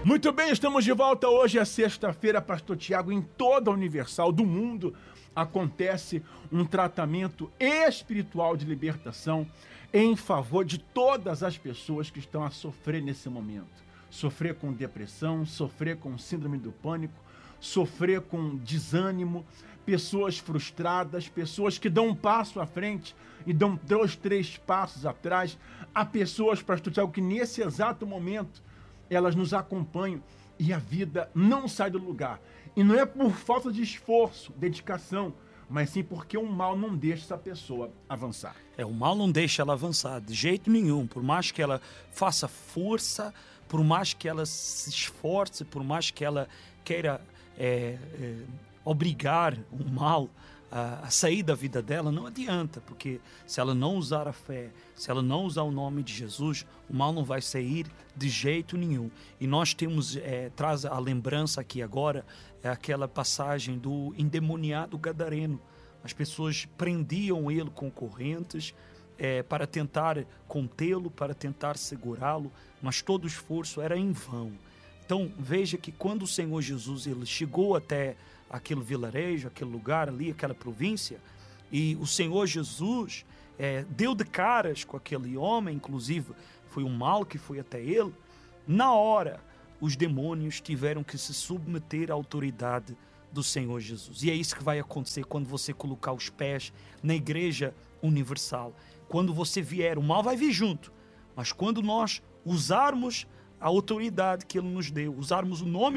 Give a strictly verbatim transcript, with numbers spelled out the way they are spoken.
Muito bem, estamos de volta. Hoje é sexta-feira, Pastor Tiago. Em toda a Universal do mundo acontece um tratamento espiritual de libertação em favor de todas as pessoas que estão a sofrer nesse momento. Sofrer com depressão, sofrer com síndrome do pânico, sofrer com desânimo, pessoas frustradas, pessoas que dão um passo à frente e dão dois, três passos atrás. Há pessoas, Pastor Tiago, que nesse exato momento elas nos acompanham e a vida não sai do lugar. E não é por falta de esforço, dedicação, mas sim porque o mal não deixa essa pessoa avançar. É, o mal não deixa ela avançar de jeito nenhum. Por mais que ela faça força, por mais que ela se esforce, por mais que ela queira é, é, obrigar o mal a, a sair da vida dela, não adianta, porque se ela não usar a fé, se ela não usar o nome de Jesus, o mal não vai sair de jeito nenhum. E nós temos, é, traz a lembrança aqui agora, é aquela passagem do endemoniado gadareno. As pessoas prendiam ele com correntes é, para tentar contê-lo, para tentar segurá-lo, mas todo o esforço era em vão. Então veja que quando o Senhor Jesus ele chegou até aquele vilarejo, aquele lugar ali, aquela província, e o Senhor Jesus é, deu de caras com aquele homem, inclusive foi um mal que foi até ele, na hora os demônios tiveram que se submeter à autoridade do Senhor Jesus. E é isso que vai acontecer quando você colocar os pés na Igreja Universal. Quando você vier, o mal vai vir junto, mas quando nós usarmos a autoridade que Ele nos deu, usarmos o nome